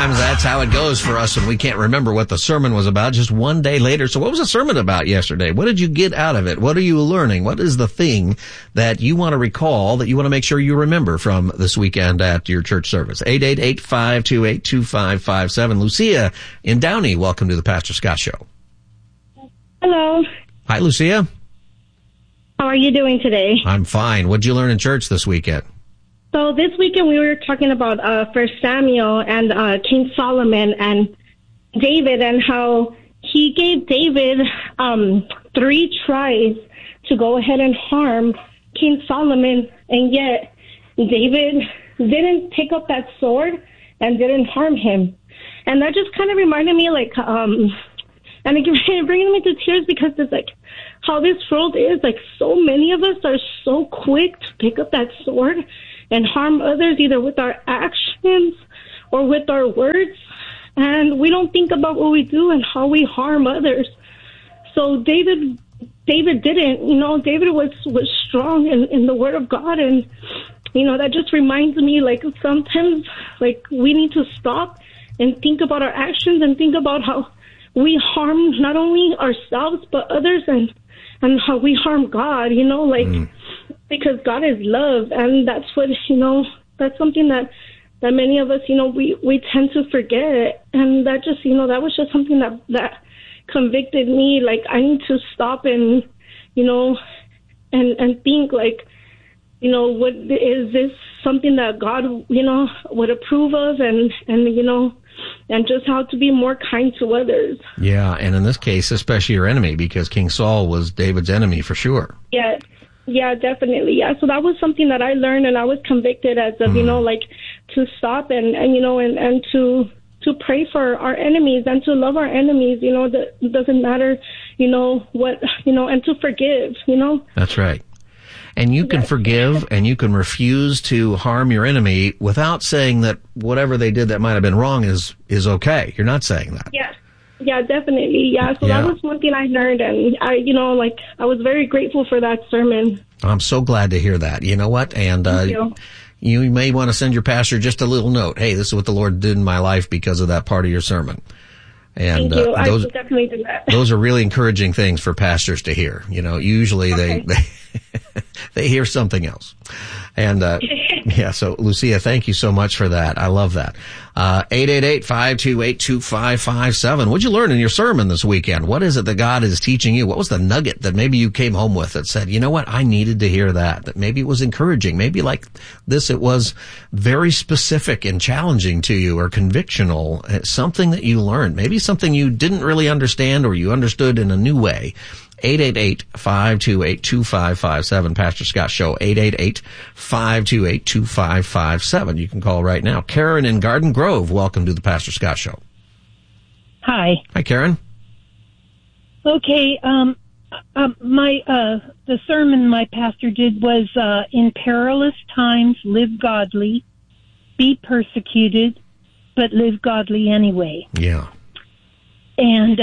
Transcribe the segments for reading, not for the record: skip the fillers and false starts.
sometimes that's how it goes for us when we can't remember what the sermon was about just one day later. So what was the sermon about yesterday? What did you get out of it? What are you learning? What is the thing that you want to recall, that you want to make sure you remember from this weekend at your church service? 888-528-2557. Lucia in Downey, welcome to the Pastor Scott Show. Hello. Hi, Lucia. How are you doing today? I'm fine. What did you learn in church this weekend? So this weekend we were talking about 1 Samuel and King Solomon and David, and how he gave David 3 tries to go ahead and harm King Solomon, and yet David didn't pick up that sword and didn't harm him. And that just kind of reminded me, like, and it bringing me to tears, because it's like how this world is. Like, so many of us are so quick to pick up that sword and harm others, either with our actions or with our words. And we don't think about what we do and how we harm others. So David didn't, David was strong in the word of God. And, that just reminds me, like, sometimes, like, we need to stop and think about our actions and think about how we harm not only ourselves but others, and how we harm God, because God is love, and that's what, that's something that many of us, we tend to forget. And that just, that was just something that convicted me. Like, I need to stop and, and think, like, what is this something that God, would approve of, and just how to be more kind to others. Yeah, and in this case, especially your enemy, because King Saul was David's enemy for sure. Yeah, definitely. Yeah, so that was something that I learned, and I was convicted as of, to stop and to pray for our enemies and to love our enemies. That doesn't matter, what, and to forgive. That's right. And you can forgive and you can refuse to harm your enemy without saying that whatever they did that might have been wrong is okay. You're not saying that. Yeah, definitely. Yeah. So that was one thing I learned, and I was very grateful for that sermon. I'm so glad to hear that. You know what? And, you may want to send your pastor just a little note. Hey, this is what the Lord did in my life because of that part of your sermon. And, thank you. I will definitely do that. Those are really encouraging things for pastors to hear. Usually they hear something else. And, so Lucia, thank you so much for that. I love that. 888-528-2557. What'd you learn in your sermon this weekend? What is it that God is teaching you? What was the nugget that maybe you came home with that said, you know what, I needed to hear that? That maybe it was encouraging. Maybe like this, it was very specific and challenging to you, or convictional. Something that you learned. Maybe something you didn't really understand, or you understood in a new way. 888-528-2557, Pastor Scott Show, 888-528-2557. You can call right now. Karen in Garden Grove, welcome to the Pastor Scott Show. Hi. Hi, Karen. Okay, the sermon my pastor did was, in perilous times, live godly, be persecuted, but live godly anyway. Yeah. And,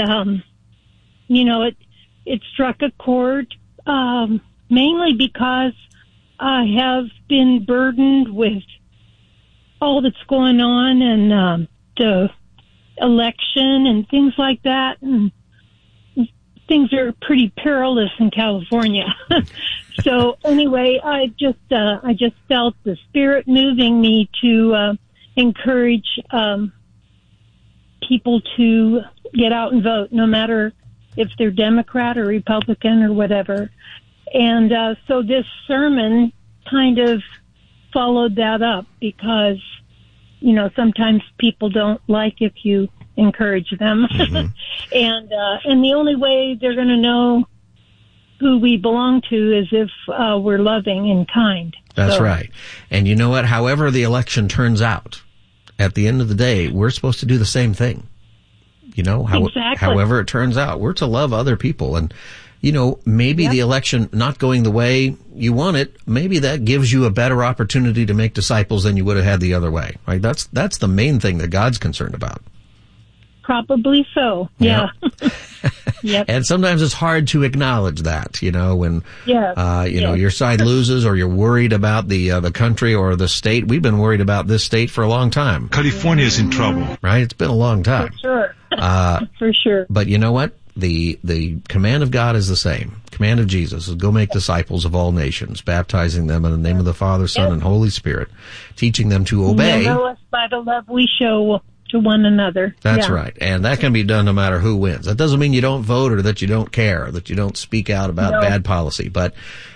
it struck a chord, mainly because I have been burdened with all that's going on, and the election and things like that. And things are pretty perilous in California. So anyway, I just felt the Spirit moving me to encourage people to get out and vote, no matter if they're Democrat or Republican or whatever. And so this sermon kind of followed that up, because, sometimes people don't like if you encourage them. Mm-hmm. And the only way they're going to know who we belong to is if we're loving and kind. That's right. And you know what? However the election turns out, at the end of the day, we're supposed to do the same thing. Exactly. However it turns out, we're to love other people. And, maybe the election not going the way you want it, maybe that gives you a better opportunity to make disciples than you would have had the other way, right? That's the main thing that God's concerned about. Probably so. Yeah. Yep. And sometimes it's hard to acknowledge that, when, Yes. your side loses or you're worried about the country or the state. We've been worried about this state for a long time. California is in trouble. Right? It's been a long time. For sure. For sure. But you know what? The command of God is the same. Command of Jesus is go make disciples of all nations, baptizing them in the name of the Father, Son, and Holy Spirit, teaching them to obey. You know us by the love we show to one another. That's right. And that can be done no matter who wins. That doesn't mean you don't vote or that you don't care, that you don't speak out about bad policy. But,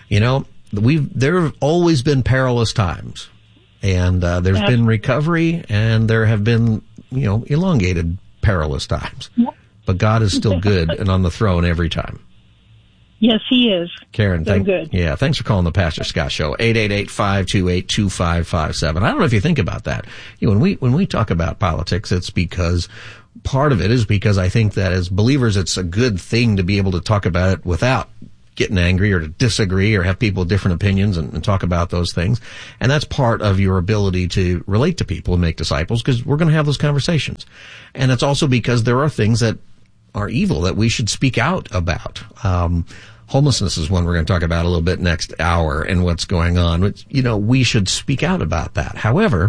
there have always been perilous times. And there's been recovery, and there have been, elongated perilous times. Yep. But God is still good and on the throne every time. Yes, he is. Karen, good. Thanks for calling the Pastor Scott Show. 888-528-2557. I don't know if you think about that. When we talk about politics, it's because part of it is because I think that as believers, it's a good thing to be able to talk about it without getting angry or to disagree or have people with different opinions and talk about those things. And that's part of your ability to relate to people and make disciples, because we're going to have those conversations. And it's also because there are things that are evil that we should speak out about. Homelessness is one we're going to talk about a little bit next hour and what's going on. We should speak out about that. However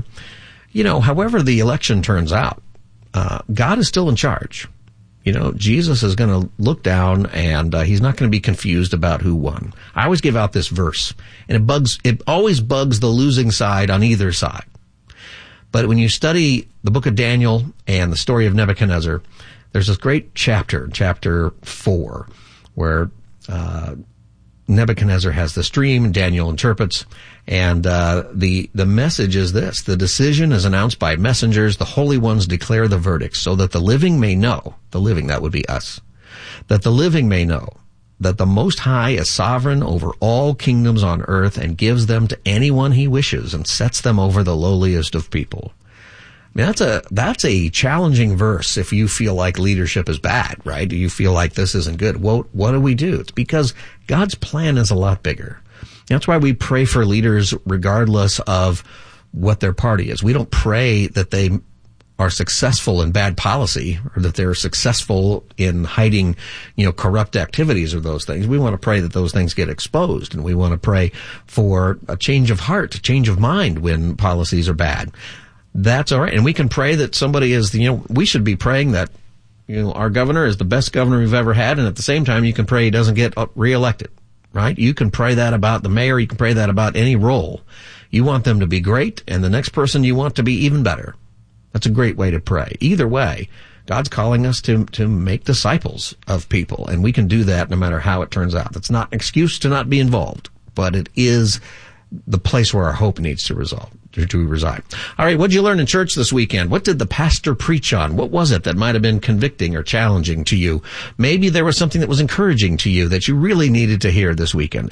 the election turns out, God is still in charge. Jesus is going to look down and he's not going to be confused about who won. I always give out this verse, and it always bugs the losing side on either side. But when you study the book of Daniel and the story of Nebuchadnezzar, there's this great chapter 4, where Nebuchadnezzar has this dream and Daniel interprets, and the message is this: the decision is announced by messengers, the holy ones declare the verdict, so that the living may know, that would be us, that the living may know that the Most High is sovereign over all kingdoms on earth and gives them to anyone he wishes and sets them over the lowliest of people. I mean, that's a challenging verse if you feel like leadership is bad, right? Do you feel like this isn't good? Well, what do we do? It's because God's plan is a lot bigger. That's why we pray for leaders regardless of what their party is. We don't pray that they are successful in bad policy or that they're successful in hiding, corrupt activities or those things. We want to pray that those things get exposed, and we want to pray for a change of heart, a change of mind when policies are bad. That's all right. And we can pray that somebody is, we should be praying that, our governor is the best governor we've ever had. And at the same time, you can pray he doesn't get reelected, right? You can pray that about the mayor. You can pray that about any role. You want them to be great, and the next person you want to be even better. That's a great way to pray. Either way, God's calling us to make disciples of people, and we can do that no matter how it turns out. That's not an excuse to not be involved, but it is the place where our hope needs to reside. All right, what did you learn in church this weekend? What did the pastor preach on? What was it that might have been convicting or challenging to you? Maybe there was something that was encouraging to you that you really needed to hear this weekend.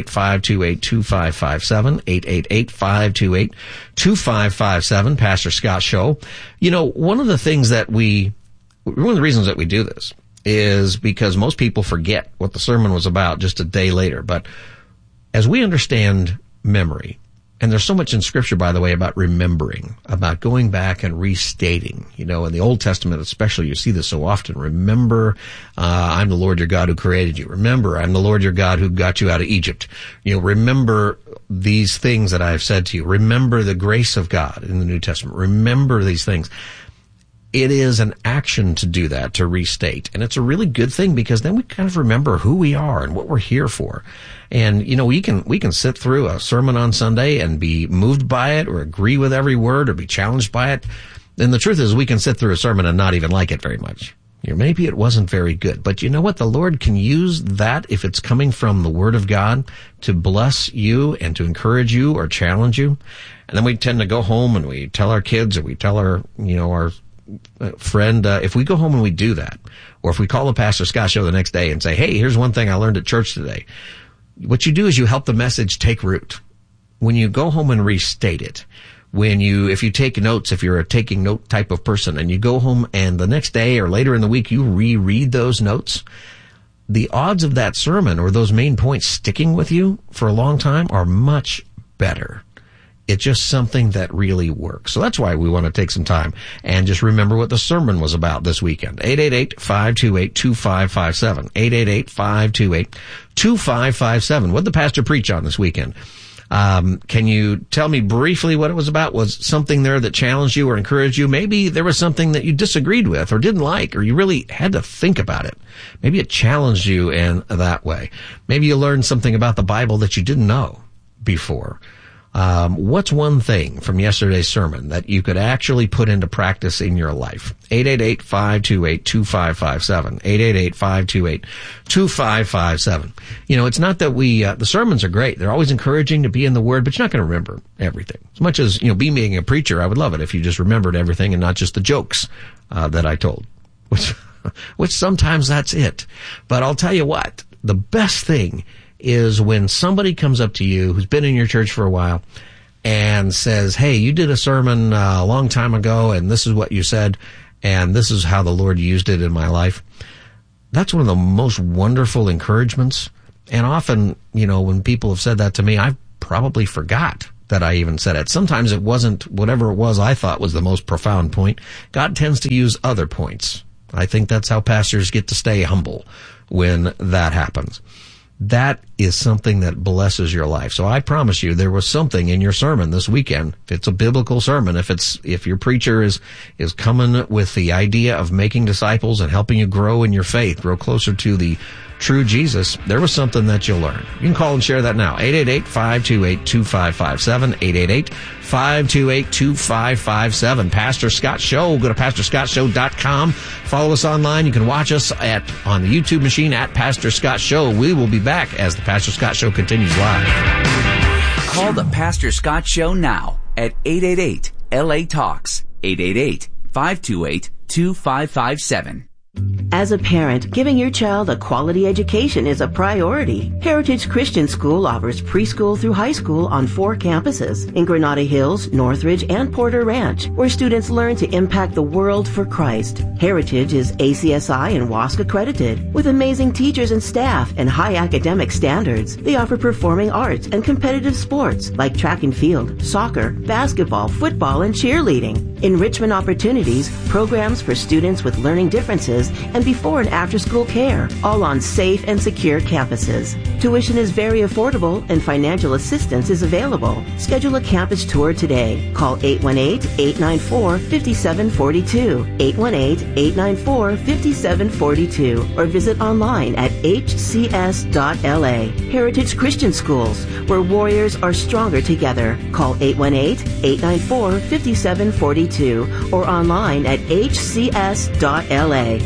888-528-2557, 888-528-2557, Pastor Scott Show. One of the reasons that we do this is because most people forget what the sermon was about just a day later. But as we understand memory, and there's so much in Scripture, by the way, about remembering, about going back and restating. In the Old Testament especially, you see this so often. Remember, I'm the Lord your God who created you. Remember, I'm the Lord your God who got you out of Egypt. Remember these things that I have said to you. Remember the grace of God in the New Testament. Remember these things. It is an action to do that, to restate. And it's a really good thing, because then we kind of remember who we are and what we're here for. And, we can sit through a sermon on Sunday and be moved by it or agree with every word or be challenged by it. And the truth is, we can sit through a sermon and not even like it very much. Maybe it wasn't very good. But you know what? The Lord can use that, if it's coming from the Word of God, to bless you and to encourage you or challenge you. And then we tend to go home and we tell our kids, or we tell our friend, if we go home and we do that, or if we call the Pastor Scott Show the next day and say, hey, here's one thing I learned at church today. What you do is you help the message take root. When you go home and restate it, if you take notes, if you're a taking note type of person, and you go home and the next day or later in the week you reread those notes, the odds of that sermon or those main points sticking with you for a long time are much better. It's just something that really works. So that's why we want to take some time and just remember what the sermon was about this weekend. 888-528-2557. 888-528-2557. What did the pastor preach on this weekend? Can you tell me briefly what it was about? Was something there that challenged you or encouraged you? Maybe there was something that you disagreed with or didn't like, or you really had to think about it. Maybe it challenged you in that way. Maybe you learned something about the Bible that you didn't know before. What's one thing from yesterday's sermon that you could actually put into practice in your life? 888-528-2557. 888-528-2557. You know, it's not that the sermons are great. They're always encouraging to be in the Word, but you're not going to remember everything. As much as, being a preacher, I would love it if you just remembered everything and not just the jokes, that I told. Which sometimes that's it. But I'll tell you what, the best thing is when somebody comes up to you who's been in your church for a while and says, hey, you did a sermon a long time ago, and this is what you said, and this is how the Lord used it in my life. That's one of the most wonderful encouragements. And often, when people have said that to me, I've probably forgot that I even said it. Sometimes it wasn't whatever it was I thought was the most profound point. God tends to use other points. I think that's how pastors get to stay humble when that happens. That is something that blesses your life. So I promise you there was something in your sermon this weekend. If it's a biblical sermon, if your preacher is coming with the idea of making disciples and helping you grow in your faith, grow closer to the true Jesus, there was something that you'll learn. You can call and share that now. 888-528-2557. 888-528-2557. Pastor Scott Show. Go to PastorScottShow.com. Follow us online. You can watch us on the YouTube machine at Pastor Scott Show. We will be back as the Pastor Scott Show continues live. Call the Pastor Scott Show now at 888-LA-TALKS. 888-528-2557. As a parent, giving your child a quality education is a priority. Heritage Christian School offers preschool through high school on 4 campuses in Granada Hills, Northridge, and Porter Ranch, where students learn to impact the world for Christ. Heritage is ACSI and WASC accredited. With amazing teachers and staff and high academic standards, they offer performing arts and competitive sports like track and field, soccer, basketball, football, and cheerleading. Enrichment opportunities, programs for students with learning differences, and before and after school care, all on safe and secure campuses. Tuition is very affordable and financial assistance is available. Schedule a campus tour today. Call 818-894-5742, 818-894-5742, or visit online at hcs.la. Heritage Christian Schools, where warriors are stronger together. Call 818-894-5742 or online at hcs.la.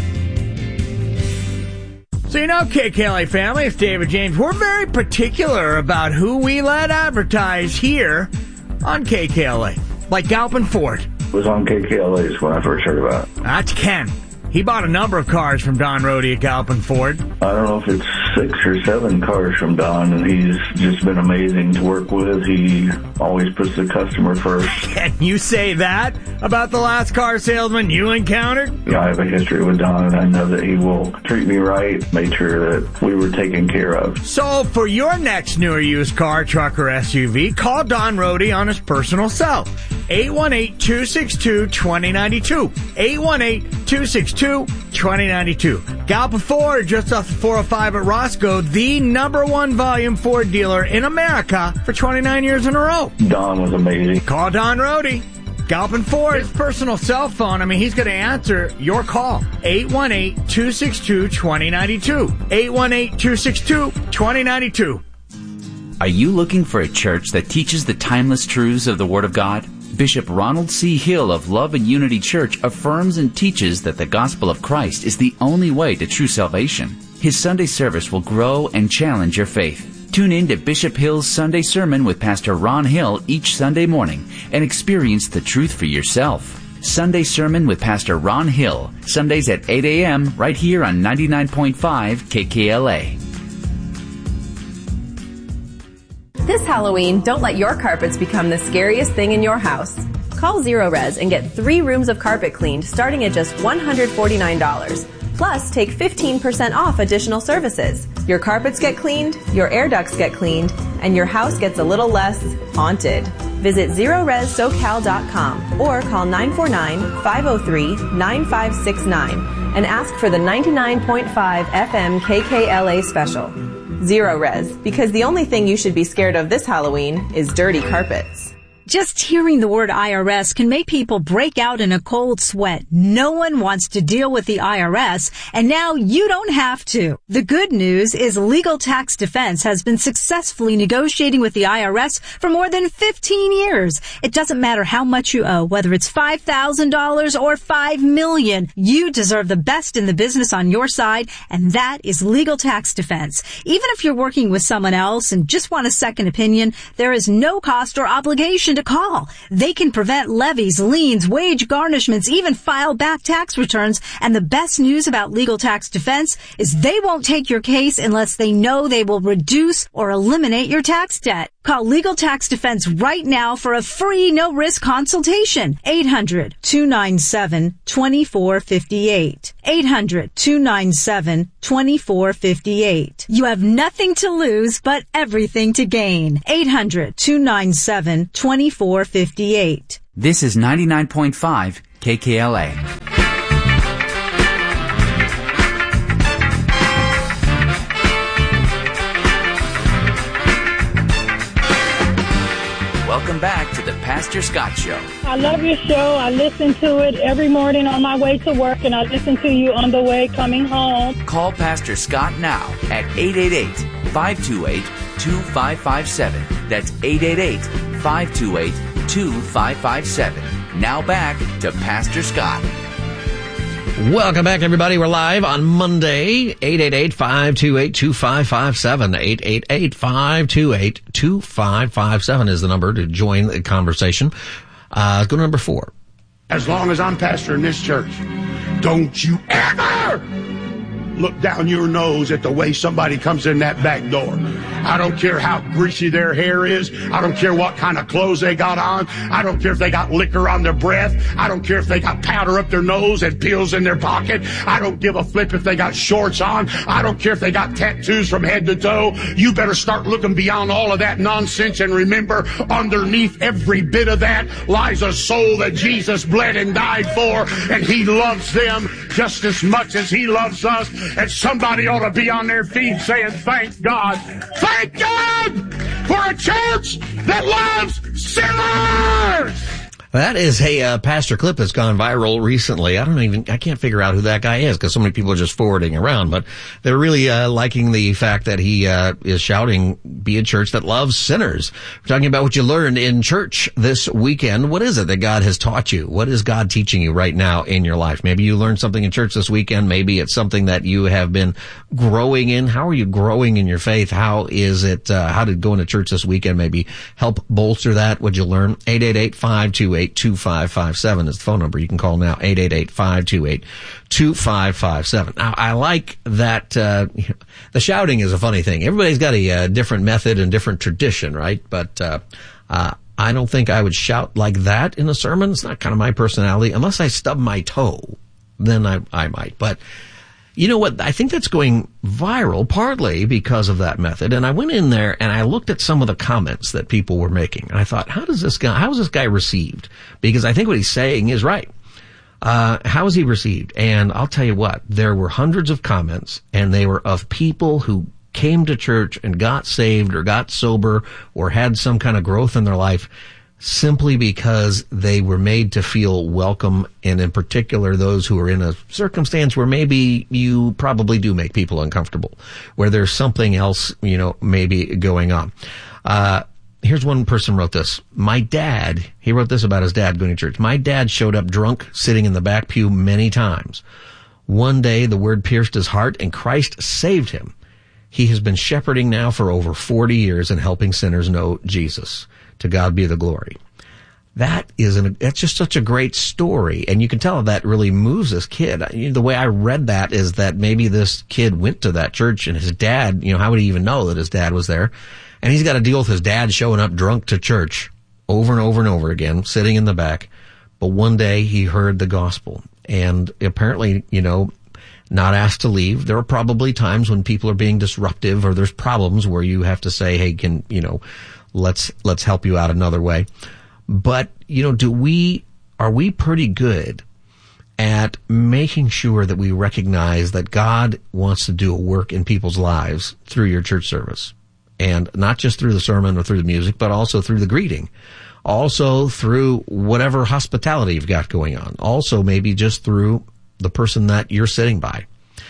So KKLA family, it's David James. We're very particular about who we let advertise here on KKLA. Like Galpin Ford. It was on KKLA's when I first heard about it. That's Ken. He bought a number of cars from Don Rohde at Galpin Ford. I don't know if it's 6 or 7 cars from Don, and he's just been amazing to work with. He always puts the customer first. Can you say that about the last car salesman you encountered? Yeah, I have a history with Don, and I know that he will treat me right, made sure that we were taken care of. So for your next new or used car, truck, or SUV, call Don Rohde on his personal cell. 818-262-2092. 818-262-2092. Galpin Ford, just off the 405 at Roscoe, the #1 volume Ford dealer in America for 29 years in a row. Don was amazing. Call Don Rohde. Galpin Ford, his personal cell phone. He's going to answer your call. 818-262-2092. 818-262-2092. Are you looking for a church that teaches the timeless truths of the Word of God? Bishop Ronald C. Hill of Love and Unity Church affirms and teaches that the gospel of Christ is the only way to true salvation. His Sunday service will grow and challenge your faith. Tune in to Bishop Hill's Sunday Sermon with Pastor Ron Hill each Sunday morning and experience the truth for yourself. Sunday Sermon with Pastor Ron Hill, Sundays at 8 a.m. right here on 99.5 KKLA. This Halloween, don't let your carpets become the scariest thing in your house. Call Zero Res and get 3 rooms of carpet cleaned starting at just $149. Plus, take 15% off additional services. Your carpets get cleaned, your air ducts get cleaned, and your house gets a little less haunted. Visit ZeroResSoCal.com or call 949-503-9569 and ask for the 99.5 FM KKLA special. Zero Res, because the only thing you should be scared of this Halloween is dirty carpets. Just hearing the word IRS can make people break out in a cold sweat. No one wants to deal with the IRS, and now you don't have to. The good news is Legal Tax Defense has been successfully negotiating with the IRS for more than 15 years. It doesn't matter how much you owe, whether it's $5,000 or $5 million. You deserve the best in the business on your side, and that is Legal Tax Defense. Even if you're working with someone else and just want a second opinion, there is no cost or obligation to call. They can prevent levies, liens, wage garnishments, even file back tax returns. And the best news about Legal Tax Defense is they won't take your case unless they know they will reduce or eliminate your tax debt. Call Legal Tax Defense right now for a free no-risk consultation. 800-297-2458. 800-297-2458. You have nothing to lose but everything to gain. 800-297-2458. This is 99.5 KKLA. Welcome back to the Pastor Scott Show. I love your show. I listen to it every morning on my way to work, and I listen to you on the way coming home. Call Pastor Scott now at 888-528-2557. That's 888-528-2557. Now back to Pastor Scott. Welcome back, everybody. We're live on Monday, 888-528-2557. 888-528-2557 is the number to join the conversation. Go to number 4. As long as I'm pastoring this church, don't you ever look down your nose at the way somebody comes in that back door. I don't care how greasy their hair is. I don't care what kind of clothes they got on. I don't care if they got liquor on their breath. I don't care if they got powder up their nose and pills in their pocket. I don't give a flip if they got shorts on. I don't care if they got tattoos from head to toe. You better start looking beyond all of that nonsense and remember, underneath every bit of that lies a soul that Jesus bled and died for, and he loves them just as much as he loves us. And somebody ought to be on their feet saying, thank God. Thank God for a church that loves sinners! That is a pastor clip that's gone viral recently. I can't figure out who that guy is because so many people are just forwarding around, but they're really liking the fact that he is shouting, be a church that loves sinners. We're talking about what you learned in church this weekend. What is it that God has taught you? What is God teaching you right now in your life? Maybe you learned something in church this weekend. Maybe it's something that you have been growing in. How are you growing in your faith? How is it, how did going to church this weekend maybe help bolster that? What'd you learn? 888-528-2557 is the phone number. You can call now, 888-528-2557. Now, I like that, the shouting is a funny thing. Everybody's got a different method and different tradition, right? But, I don't think I would shout like that in a sermon. It's not kind of my personality. Unless I stub my toe, then I might. But, you know what? I think that's going viral partly because of that method. And I went in there and I looked at some of the comments that people were making. And I thought, how is this guy received? Because I think what he's saying is right. How is he received? And I'll tell you what, there were hundreds of comments and they were of people who came to church and got saved or got sober or had some kind of growth in their life simply because they were made to feel welcome, and in particular those who are in a circumstance where maybe you probably do make people uncomfortable, where there's something else, maybe going on. Here's one person wrote this. He wrote this about his dad going to church. My dad showed up drunk, sitting in the back pew many times. One day the word pierced his heart and Christ saved him. He has been shepherding now for over 40 years and helping sinners know Jesus. To God be the glory. That's just such a great story. And you can tell that really moves this kid. The way I read that is that maybe this kid went to that church and his dad, how would he even know that his dad was there? And he's got to deal with his dad showing up drunk to church over and over and over again, sitting in the back. But one day he heard the gospel. And apparently, not asked to leave. There are probably times when people are being disruptive or there's problems where you have to say, hey, let's help you out another way. But, are we pretty good at making sure that we recognize that God wants to do a work in people's lives through your church service? And not just through the sermon or through the music, but also through the greeting. Also through whatever hospitality you've got going on. Also maybe just through the person that you're sitting by.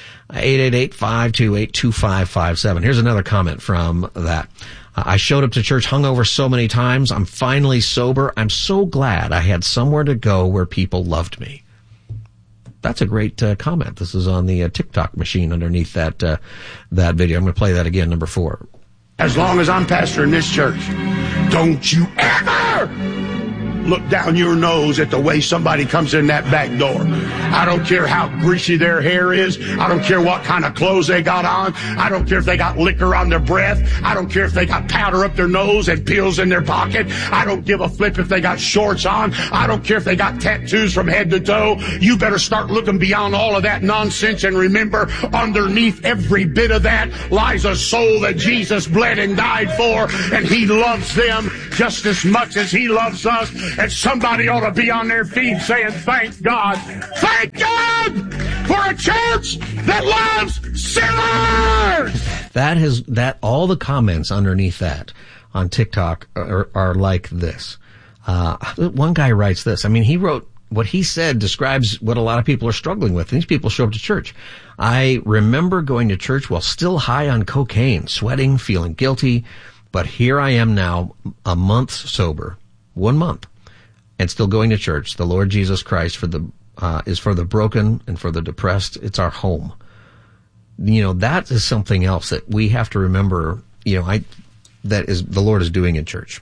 888-528-2557. Here's another comment from that. I showed up to church hungover so many times. I'm finally sober. I'm so glad I had somewhere to go where people loved me. That's a great comment. This is on the TikTok machine underneath that video. I'm going to play that again, number 4. As long as I'm pastoring this church, don't you ever look down your nose at the way somebody comes in that back door. I don't care how greasy their hair is. I don't care what kind of clothes they got on. I don't care if they got liquor on their breath. I don't care if they got powder up their nose and pills in their pocket. I don't give a flip if they got shorts on. I don't care if they got tattoos from head to toe. You better start looking beyond all of that nonsense and remember, underneath every bit of that lies a soul that Jesus bled and died for, and he loves them just as much as he loves us. And somebody ought to be on their feet saying, thank God for a church that loves sinners. That all the comments underneath that on TikTok are like this. One guy writes this. I mean, he wrote what he said describes what a lot of people are struggling with. These people show up to church. I remember going to church while still high on cocaine, sweating, feeling guilty. But here I am now, a month sober, 1 month. And still going to church. The Lord Jesus Christ is for the broken and for the depressed. It's our home. That is something else that we have to remember, that is the Lord is doing in church.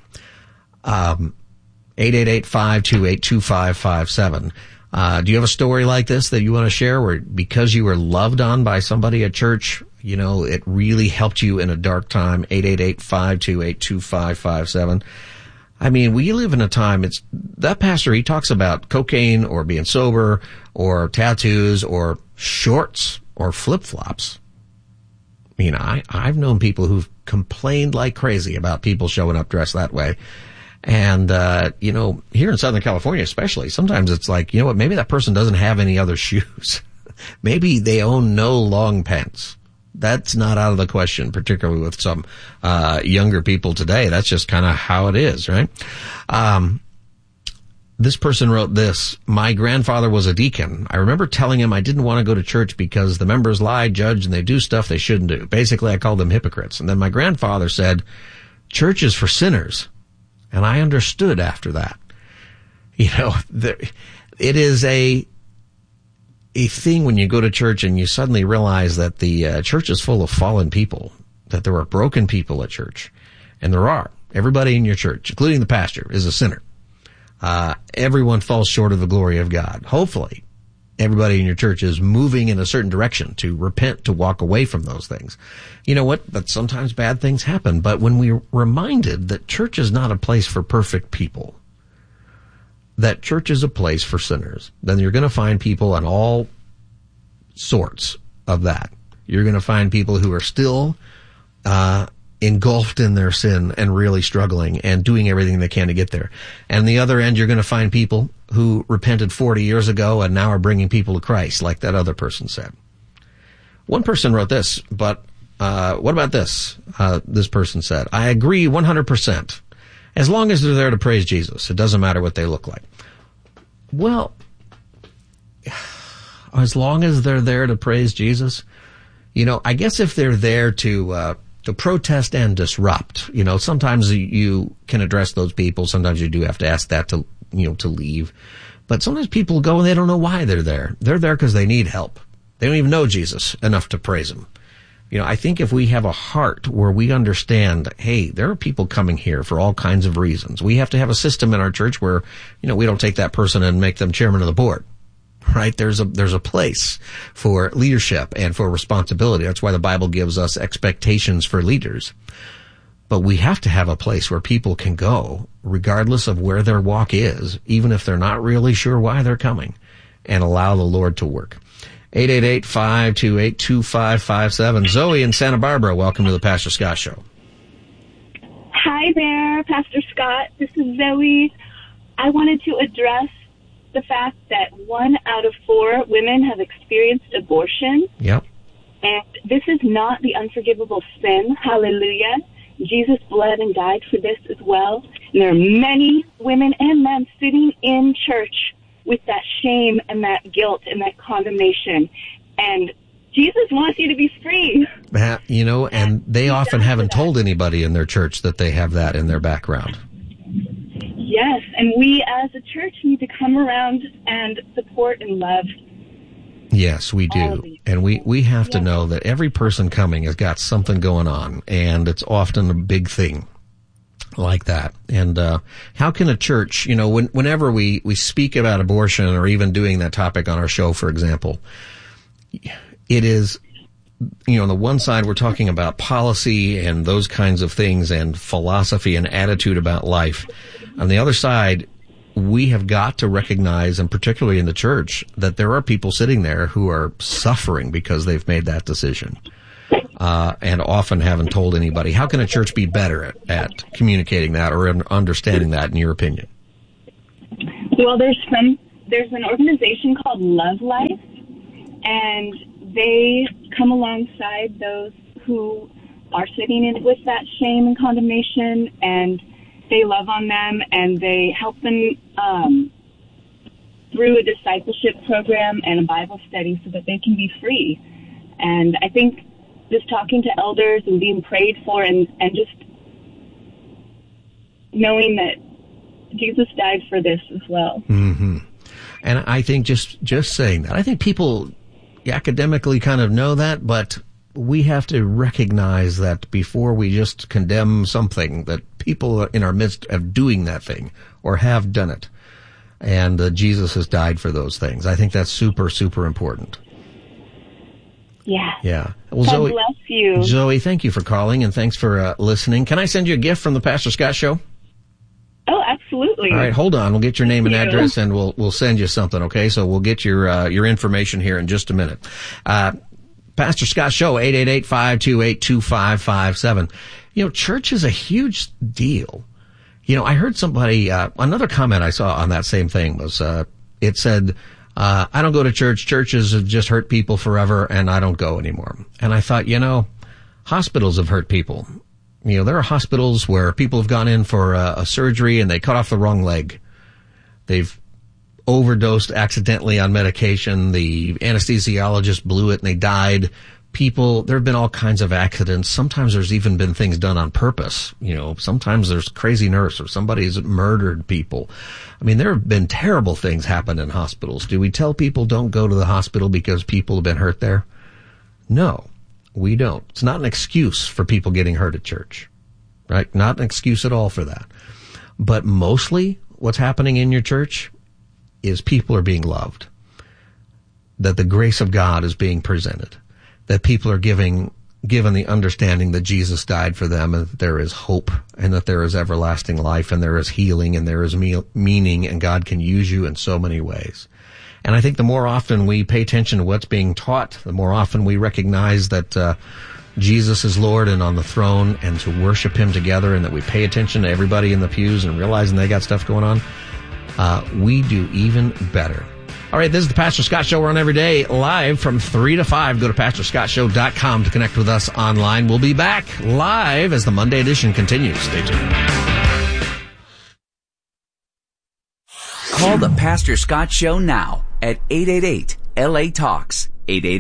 888-528-2557. Do you have a story like this that you want to share where because you were loved on by somebody at church, it really helped you in a dark time? 888-528-2557. I mean, we live in a time, that pastor, he talks about cocaine or being sober or tattoos or shorts or flip-flops. I mean, I've known people who've complained like crazy about people showing up dressed that way. And, here in Southern California especially, sometimes it's like, you know what, maybe that person doesn't have any other shoes. Maybe they own no long pants. That's not out of the question, particularly with some younger people today. That's just kind of how it is, right? This person wrote this. My grandfather was a deacon. I remember telling him I didn't want to go to church because the members lie, judge, and they do stuff they shouldn't do. Basically, I called them hypocrites. And then my grandfather said, church is for sinners. And I understood after that. It is a thing when you go to church and you suddenly realize that the church is full of fallen people, that there are broken people at church. And there are. Everybody in your church, including the pastor, is a sinner. Everyone falls short of the glory of God. Hopefully, everybody in your church is moving in a certain direction to repent, to walk away from those things. You know what? But sometimes bad things happen. But when we're reminded that church is not a place for perfect people, that church is a place for sinners, then you're going to find people on all sorts of that. You're going to find people who are still engulfed in their sin and really struggling and doing everything they can to get there. And the other end, you're going to find people who repented 40 years ago and now are bringing people to Christ, like that other person said. One person wrote this, but what about this? This person said, I agree 100%. As long as they're there to praise Jesus, it doesn't matter what they look like. Well, as long as they're there to praise Jesus, I guess if they're there to protest and disrupt, sometimes you can address those people. Sometimes you do have to ask that to leave. But sometimes people go and they don't know why they're there. They're there because they need help. They don't even know Jesus enough to praise him. I think if we have a heart where we understand, hey, there are people coming here for all kinds of reasons. We have to have a system in our church where, we don't take that person and make them chairman of the board, right? There's a place for leadership and for responsibility. That's why the Bible gives us expectations for leaders. But we have to have a place where people can go, regardless of where their walk is, even if they're not really sure why they're coming, and allow the Lord to work. 888-528-2557. Zoe in Santa Barbara, welcome to the Pastor Scott Show. Hi there, Pastor Scott. This is Zoe. I wanted to address the fact that 1 out of 4 women have experienced abortion. Yep. And this is not the unforgivable sin. Hallelujah. Jesus bled and died for this as well. And there are many women and men sitting in church with that shame and that guilt and that condemnation. And Jesus wants you to be free. You know, and they often haven't told anybody in their church that they have that in their background. Yes, and we as a church need to come around and support and love. Yes, we do. And we have to know that every person coming has got something going on, and it's often a big thing like that. And how can a church, you know, whenever we speak about abortion or even doing that topic on our show, for example, it is, you know, on the one side we're talking about policy and those kinds of things and philosophy and attitude about life. On the other side, we have got to recognize, and particularly in the church, that there are people sitting there who are suffering because they've made that decision, and often haven't told anybody. How can a church be better at communicating that or understanding that, in your opinion? Well, there's an organization called Love Life, and they come alongside those who are sitting in with that shame and condemnation, and they love on them, and they help them through a discipleship program and a Bible study so that they can be free. And I think just talking to elders and being prayed for and just knowing that Jesus died for this as well. Mm-hmm. And I think just saying that, I think people academically kind of know that, but we have to recognize that before we just condemn something, that people in our midst of doing that thing or have done it, and Jesus has died for those things. I think that's super, super important. Yeah. Yeah. Well, God Zoe, bless you. Zoe, thank you for calling, and thanks for listening. Can I send you a gift from the Pastor Scott Show? Oh, absolutely. All right, hold on. We'll get your name and address, and we'll send you something, okay? So we'll get your information here in just a minute. Pastor Scott Show, 888-528-2557. You know, church is a huge deal. You know, I heard somebody, another comment I saw on that same thing was, it said, I don't go to church. Churches have just hurt people forever, and I don't go anymore. And I thought, you know, hospitals have hurt people. You know, there are hospitals where people have gone in for a surgery and they cut off the wrong leg. They've overdosed accidentally on medication. The anesthesiologist blew it and they died. There have been all kinds of accidents. Sometimes there's even been things done on purpose. You know, sometimes there's a crazy nurse or somebody's murdered people. I mean, there have been terrible things happen in hospitals. Do we tell people don't go to the hospital because people have been hurt there? No, we don't. It's not an excuse for people getting hurt at church, right? Not an excuse at all for that. But mostly what's happening in your church is people are being loved, that the grace of God is being presented, that people are given the understanding that Jesus died for them, and that there is hope, and that there is everlasting life, and there is healing, and there is meaning, and God can use you in so many ways. And I think the more often we pay attention to what's being taught, the more often we recognize that Jesus is Lord and on the throne, and to worship Him together, and that we pay attention to everybody in the pews and realizing they got stuff going on, we do even better. All right, this is the Pastor Scott Show. We're on every day live from 3 to 5. Go to PastorScottShow.com to connect with us online. We'll be back live as the Monday edition continues. Stay tuned. Call the Pastor Scott Show now at 888-LA-TALKS,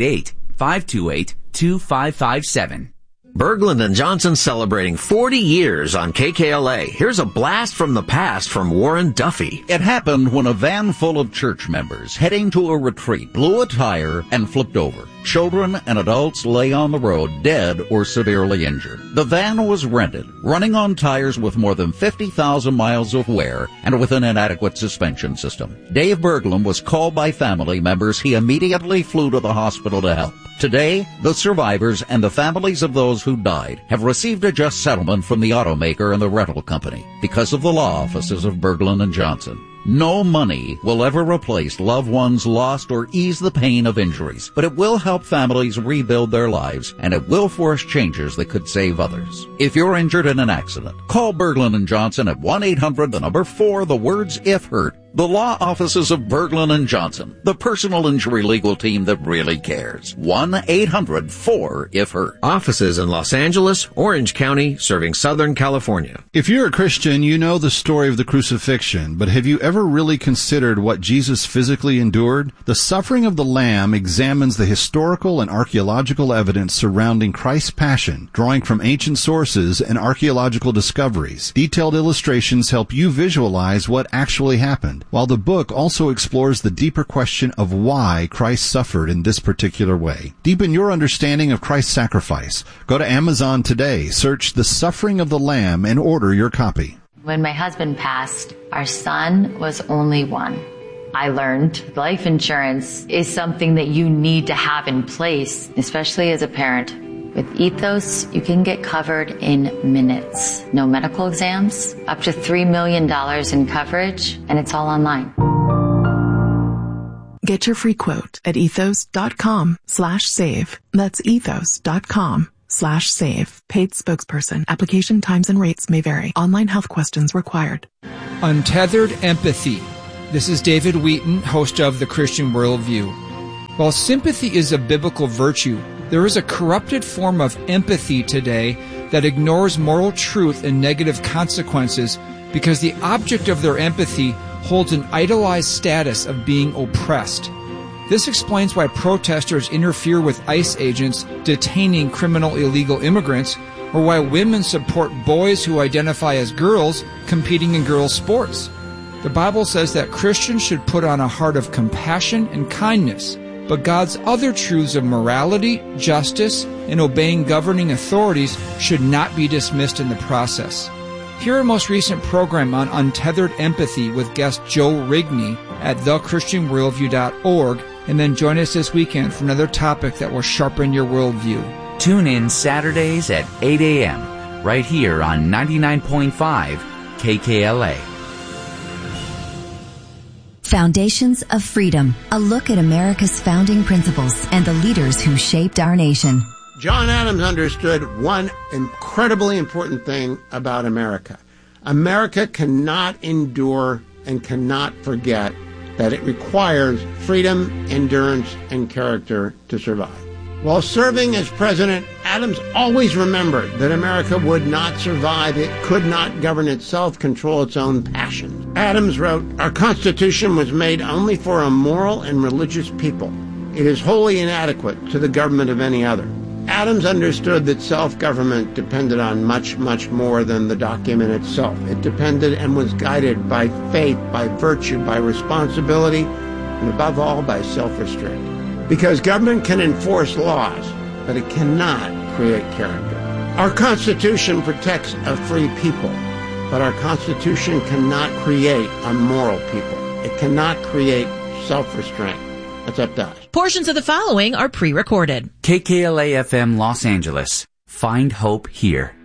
888-528-2557. Berglund and Johnson celebrating 40 years on KKLA. Here's a blast from the past from Warren Duffy. It happened when a van full of church members heading to a retreat blew a tire and flipped over. Children and adults lay on the road dead or severely injured. The van was rented, running on tires with more than 50,000 miles of wear and with an inadequate suspension system. Dave Berglund was called by family members. He immediately flew to the hospital to help. Today, the survivors and the families of those who died have received a just settlement from the automaker and the rental company because of the law offices of Berglund and Johnson. No money will ever replace loved ones lost or ease the pain of injuries, but it will help families rebuild their lives, and it will force changes that could save others. If you're injured in an accident, call Berglund & Johnson at 1-800-4, the words if hurt. The law offices of Berglund & Johnson, the personal injury legal team that really cares. 1-800-4-if-hurt. Offices in Los Angeles, Orange County, serving Southern California. If you're a Christian, you know the story of the crucifixion, but have you ever really considered what Jesus physically endured? The Suffering of the Lamb examines the historical and archaeological evidence surrounding Christ's passion, drawing from ancient sources and archaeological discoveries. Detailed illustrations help you visualize what actually happened, while the book also explores the deeper question of why Christ suffered in this particular way. Deepen your understanding of Christ's sacrifice. Go to Amazon today, search The Suffering of the Lamb, and order your copy. When my husband passed, our son was only one. I learned life insurance is something that you need to have in place, especially as a parent. With Ethos, you can get covered in minutes. No medical exams, up to $3 million in coverage, and it's all online. Get your free quote at ethos.com/save. That's ethos.com/save. Paid spokesperson. Application times and rates may vary. Online health questions required. Untethered Empathy. This is David Wheaton, host of The Christian Worldview. While sympathy is a biblical virtue, there is a corrupted form of empathy today that ignores moral truth and negative consequences because the object of their empathy holds an idolized status of being oppressed. This explains why protesters interfere with ICE agents detaining criminal illegal immigrants, or why women support boys who identify as girls competing in girls' sports. The Bible says that Christians should put on a heart of compassion and kindness, but God's other truths of morality, justice, and obeying governing authorities should not be dismissed in the process. Hear our most recent program on Untethered Empathy with guest Joe Rigney at thechristianworldview.org, and then join us this weekend for another topic that will sharpen your worldview. Tune in Saturdays at 8 a.m. right here on 99.5 KKLA. Foundations of Freedom, a look at America's founding principles and the leaders who shaped our nation. John Adams understood one incredibly important thing about America. America cannot endure and cannot forget that it requires freedom, endurance, and character to survive. While serving as president, Adams always remembered that America would not survive. It could not govern itself, control its own passions. Adams wrote, "Our Constitution was made only for a moral and religious people. It is wholly inadequate to the government of any other." Adams understood that self-government depended on much, much more than the document itself. It depended and was guided by faith, by virtue, by responsibility, and above all, by self-restraint. Because government can enforce laws, but it cannot create character. Our Constitution protects a free people, but our Constitution cannot create a moral people. It cannot create self-restraint. That's up to us. Portions of the following are pre-recorded. KKLA FM Los Angeles. Find hope here.